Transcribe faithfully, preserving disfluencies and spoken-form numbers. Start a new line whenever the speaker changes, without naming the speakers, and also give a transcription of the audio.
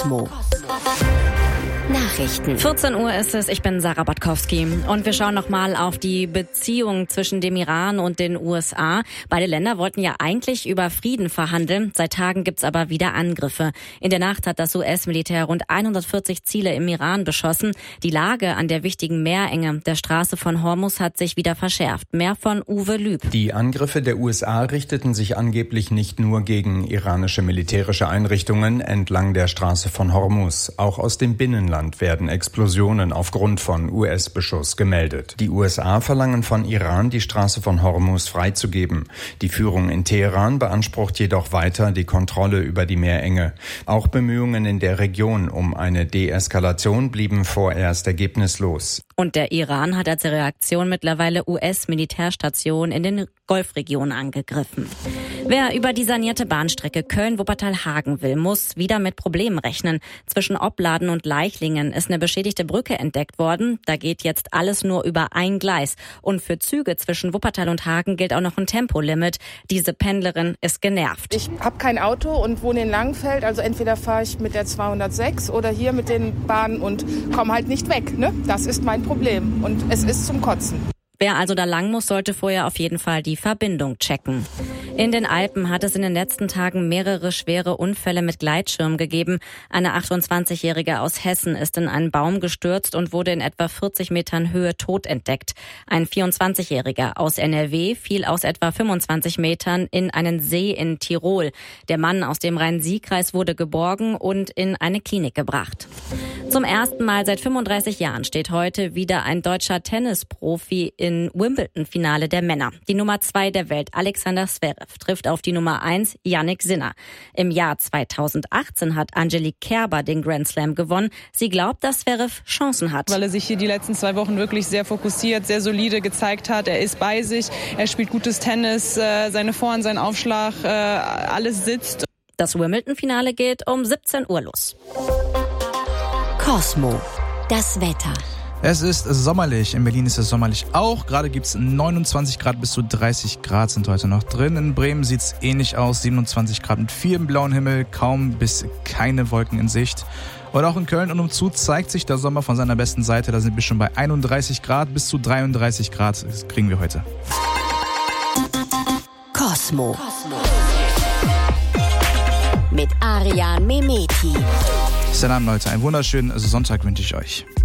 Cosmo. Nachrichten.
vierzehn Uhr ist es, ich bin Sarah Batkowski und wir schauen nochmal auf die Beziehung zwischen dem Iran und den U S A. Beide Länder wollten ja eigentlich über Frieden verhandeln, seit Tagen gibt's aber wieder Angriffe. In der Nacht hat das U S-Militär rund hundertvierzig Ziele im Iran beschossen. Die Lage an der wichtigen Meerenge der Straße von Hormuz hat sich wieder verschärft. Mehr von Uwe Lüb.
Die Angriffe der U S A richteten sich angeblich nicht nur gegen iranische militärische Einrichtungen entlang der Straße von Hormuz. Auch aus dem Binnenland werden Explosionen aufgrund von U S-Beschuss gemeldet. Die U S A verlangen von Iran, die Straße von Hormuz freizugeben. Die Führung in Teheran beansprucht jedoch weiter die Kontrolle über die Meerenge. Auch Bemühungen in der Region um eine Deeskalation blieben vorerst ergebnislos.
Und der Iran hat als Reaktion mittlerweile U S-Militärstationen in den Golfregionen angegriffen. Wer über die sanierte Bahnstrecke Köln-Wuppertal-Hagen will, muss wieder mit Problemen rechnen. Zwischen Opladen und Leichlingen ist eine beschädigte Brücke entdeckt worden. Da geht jetzt alles nur über ein Gleis. Und für Züge zwischen Wuppertal und Hagen gilt auch noch ein Tempolimit. Diese Pendlerin ist genervt.
Ich habe kein Auto und wohne in Langenfeld. Also entweder fahre ich mit der zweihundertsechs oder hier mit den Bahnen und komme halt nicht weg. Ne? Das ist mein Problem. Und es ist zum Kotzen.
Wer also da lang muss, sollte vorher auf jeden Fall die Verbindung checken. In den Alpen hat es in den letzten Tagen mehrere schwere Unfälle mit Gleitschirm gegeben. Eine achtundzwanzigjährige aus Hessen ist in einen Baum gestürzt und wurde in etwa vierzig Metern Höhe tot entdeckt. Ein vierundzwanzigjähriger aus N R W fiel aus etwa fünfundzwanzig Metern in einen See in Tirol. Der Mann aus dem Rhein-Sieg-Kreis wurde geborgen und in eine Klinik gebracht. Zum ersten Mal seit fünfunddreißig Jahren steht heute wieder ein deutscher Tennisprofi im Wimbledon-Finale der Männer. Die Nummer zwei der Welt, Alexander Zverev, trifft auf die Nummer eins, Jannik Sinner. Im Jahr zweitausendachtzehn hat Angelique Kerber den Grand Slam gewonnen. Sie glaubt, dass Zverev Chancen hat.
Weil er sich hier die letzten zwei Wochen wirklich sehr fokussiert, sehr solide gezeigt hat. Er ist bei sich, er spielt gutes Tennis, seine Vorhand, sein Aufschlag, alles sitzt.
Das Wimbledon-Finale geht um siebzehn Uhr los.
Cosmo. Das Wetter.
Es ist sommerlich. In Berlin ist es sommerlich auch. Gerade gibt es neunundzwanzig Grad, bis zu dreißig Grad sind heute noch drin. In Bremen sieht es ähnlich aus. siebenundzwanzig Grad mit vielem blauen Himmel, kaum bis keine Wolken in Sicht. Und auch in Köln und umzu zeigt sich der Sommer von seiner besten Seite. Da sind wir schon bei einunddreißig Grad, bis zu dreiunddreißig Grad. Das kriegen wir heute.
Cosmo. Mit Ariane Mehmeti.
Salam Leute, einen wunderschönen Sonntag wünsche ich euch.